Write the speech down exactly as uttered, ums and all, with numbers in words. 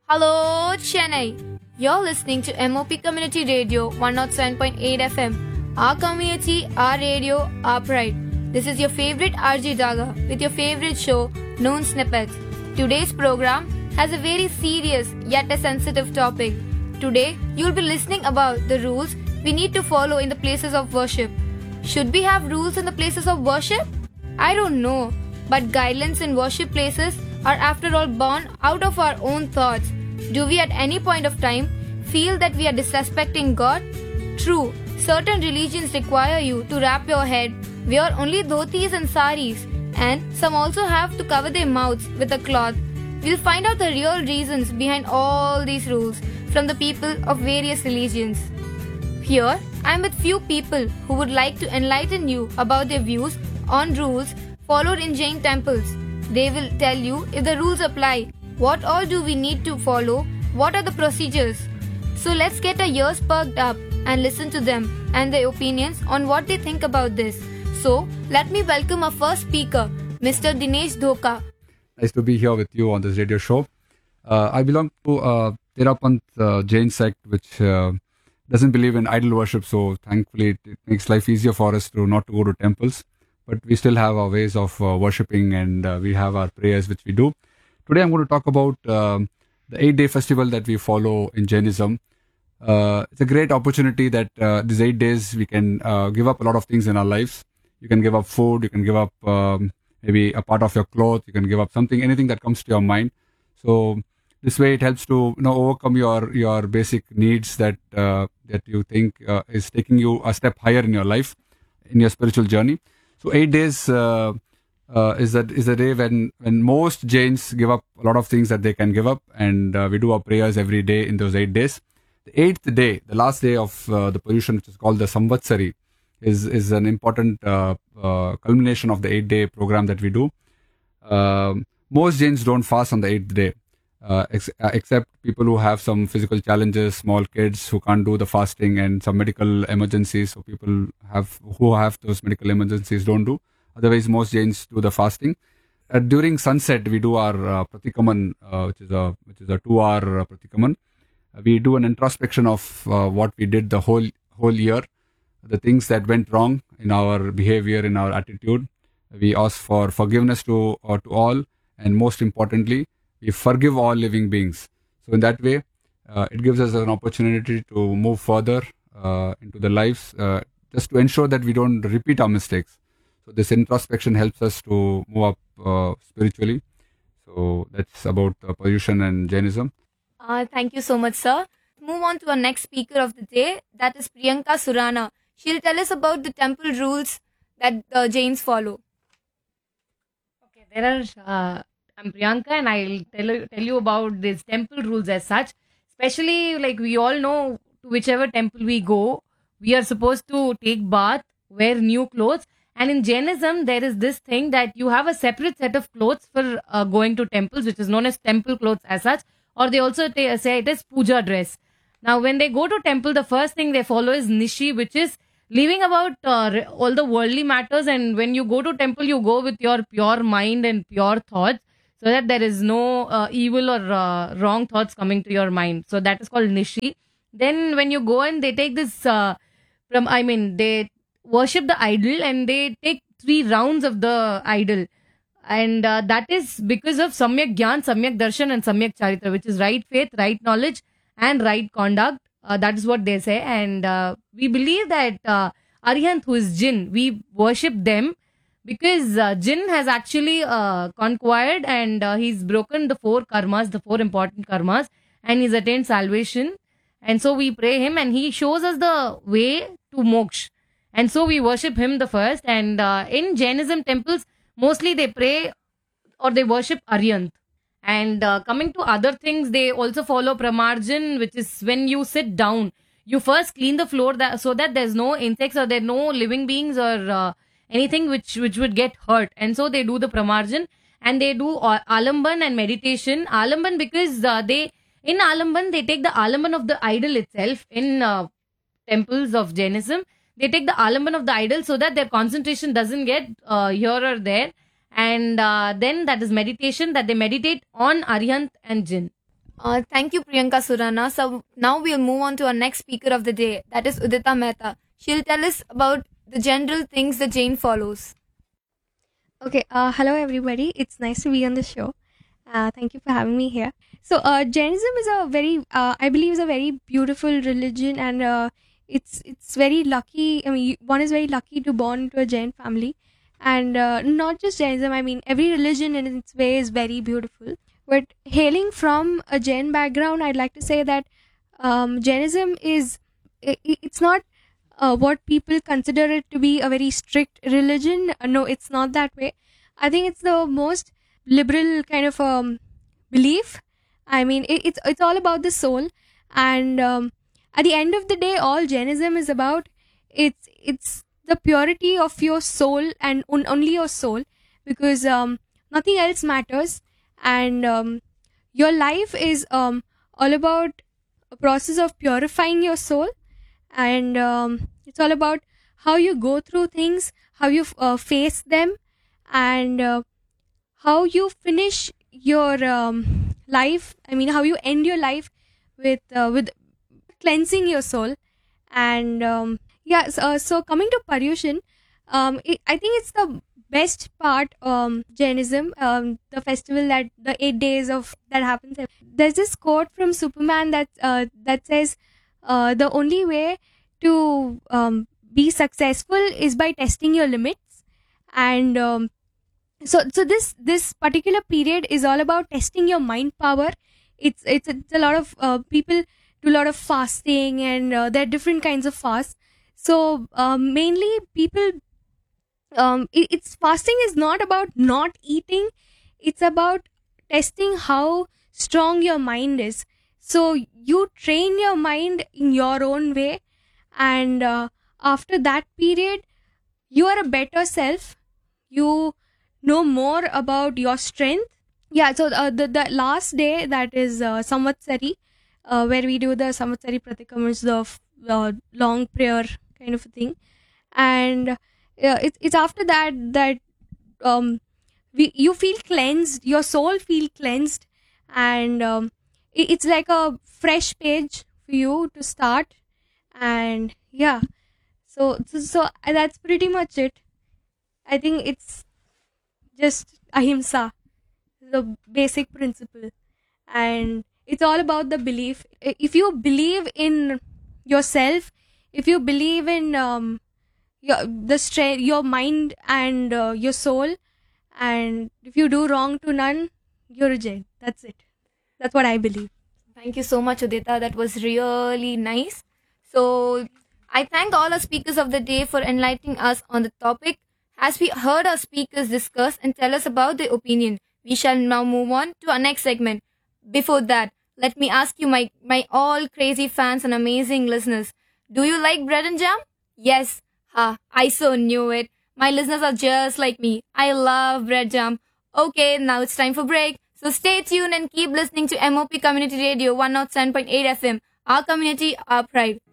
Hello, Chennai. You're listening to M O P Community Radio one oh seven point eight F M. Our community, our radio, our pride. This is your favorite R J Daga with your favorite show, Noon Snippets. Today's program has a very serious yet a sensitive topic. Today, you'll be listening about the rules we need to follow in the places of worship. Should we have rules in the places of worship? I don't know, but guidelines in worship places are after all born out of our own thoughts. Do we at any point of time feel that we are disrespecting God? True, certain religions require you to wrap your head, wear only dhotis and saris, and some also have to cover their mouths with a cloth. We'll find out the real reasons behind all these rules from the people of various religions. Here, I'm with few people who would like to enlighten you about their views on rules followed in Jain temples. They will tell you if the rules apply, what all do we need to follow, what are the procedures. So let's get our ears perked up and listen to them and their opinions on what they think about this. So let me welcome our first speaker, Mister Dinesh Dhoka. Nice to be here with you on this radio show. Uh, I belong to uh, Therapant uh, Jain sect, which uh, doesn't believe in idol worship. So thankfully, it, it makes life easier for us to not to go to temples. But we still have our ways of uh, worshipping, and uh, we have our prayers which we do. Today I'm going to talk about um, the eight-day festival that we follow in Jainism. Uh, it's a great opportunity that uh, these eight days we can uh, give up a lot of things in our lives. You can give up food, you can give up um, maybe a part of your clothes, you can give up something, anything that comes to your mind. So this way it helps to you know overcome your your basic needs that uh, that you think uh, is taking you a step higher in your life, in your spiritual journey. So eight days uh, uh, is that is a day when when most Jains give up a lot of things that they can give up, and uh, we do our prayers every day in those eight days. The eighth day, the last day of uh, the Paryushan, which is called the Samvatsari, is is an important uh, uh, culmination of the eight day program that we do. Uh, most Jains don't fast on the eighth day, uh, ex- uh, except people who have some physical challenges, small kids who can't do the fasting, and some medical emergencies. So people have who have those medical emergencies don't do. Otherwise, most Jains do the fasting. Uh, during sunset, we do our uh, pratikaman, uh, which is a which is a two-hour uh, pratikaman. Uh, we do an introspection of uh, what we did the whole whole year, the things that went wrong in our behavior, in our attitude. We ask for forgiveness to uh, to all, and most importantly, we forgive all living beings. So in that way, uh, it gives us an opportunity to move further uh, into the lives, uh, just to ensure that we don't repeat our mistakes. So this introspection helps us to move up uh, spiritually. So that's about uh, Paryushan and Jainism. Uh, thank you so much, sir. Move on to our next speaker of the day, that is Priyanka Surana. She'll tell us about the temple rules that the Jains follow. Okay, there are. Uh, I'm Priyanka, and I'll tell you, tell you about these temple rules as such. Especially, like we all know, to whichever temple we go, we are supposed to take bath, wear new clothes. And in Jainism, there is this thing that you have a separate set of clothes for uh, going to temples, which is known as temple clothes as such, or they also t- say it is puja dress. Now, when they go to temple, the first thing they follow is nishi, which is leaving about uh, all the worldly matters. And when you go to temple, you go with your pure mind and pure thoughts, so that there is no uh, evil or uh, wrong thoughts coming to your mind. So that is called nishi. Then when you go and they take this uh, from, I mean, they worship the idol and they take three rounds of the idol. And uh, that is because of Samyak Gyan, Samyak Darshan and Samyak Charitra, which is right faith, right knowledge and right conduct. Uh, that is what they say. And uh, we believe that uh, Arihant, who is Jinn, we worship them because uh, Jinn has actually uh, conquered and uh, he's broken the four karmas, the four important karmas, and he's attained salvation. And so we pray him and he shows us the way to moksha. And so we worship him the first. And uh, in Jainism temples, mostly they pray or they worship Aryant. And uh, coming to other things, they also follow Pramarjan, which is when you sit down, you first clean the floor that, so that there's no insects or there are no living beings or uh, anything which, which would get hurt. And so they do the Pramarjan and they do uh, Alamban and meditation. Alamban because uh, they, in Alamban, they take the Alamban of the idol itself in uh, temples of Jainism. They take the Alamban of the idol so that their concentration doesn't get uh, here or there. And uh, then that is meditation, that they meditate on Arihant and Jinn. Uh, thank you, Priyanka Surana. So now we'll move on to our next speaker of the day, that is Udita Mehta. She'll tell us about the general things the Jain follows. Okay, uh, hello everybody. It's nice to be on the show. Uh, thank you for having me here. So, uh, Jainism is a very, uh, I believe, is a very beautiful religion, and uh, it's it's very lucky. I mean, one is very lucky to born into a Jain family, and uh, not just Jainism. I mean, every religion in its way is very beautiful. But hailing from a Jain background, I'd like to say that um, Jainism is i i- it's not uh, what people consider it to be a very strict religion. Uh, no, it's not that way. I think it's the most liberal kind of um, belief. I mean, it, it's it's all about the soul, and um, at the end of the day, all Jainism is about it's it's the purity of your soul and on, only your soul, because um, nothing else matters, and um, your life is um, all about a process of purifying your soul, and um, it's all about how you go through things, how you uh, face them, and uh, how you finish your um, life. I mean, how you end your life with uh, with cleansing your soul. And um, yeah, so, uh, so coming to Paryushan, um, it, I think it's the best part um Jainism, um the festival, that the eight days of that happens. There's this quote from Superman that uh, that says uh, the only way to um, be successful is by testing your limits. And um, so so this this particular period is all about testing your mind power. It's it's, it's a lot of uh, people do a lot of fasting, and uh, there are different kinds of fasts. So um, mainly people, um, it, it's fasting is not about not eating, it's about testing how strong your mind is. So you train your mind in your own way, and uh, after that period you are a better self. You know more about your strength. Yeah, so uh, the, the last day, that is uh, Samvatsari, uh, where we do the Samvatsari Pratikam, is the f- uh, long prayer kind of a thing. And uh, it's, it's after that that um, we, you feel cleansed, your soul feel cleansed, and um, it, it's like a fresh page for you to start. And yeah, so, so so that's pretty much it. I think it's just ahimsa, the basic principle, and it's all about the belief. I- If you believe in yourself, if you believe in um, your the strength, your mind, and uh, your soul, and if you do wrong to none, you're a Jain. That's it. That's what I believe. Thank you so much, Udita. That was really nice. So, I thank all our speakers of the day for enlightening us on the topic. As we heard our speakers discuss and tell us about their opinion, we shall now move on to our next segment. Before that, let me ask you, my, my all crazy fans and amazing listeners, do you like bread and jam? Yes. Ha, I so knew it. My listeners are just like me. I love bread jam. Okay, now it's time for break. So stay tuned and keep listening to M O P Community Radio one oh seven point eight F M. Our community, our pride.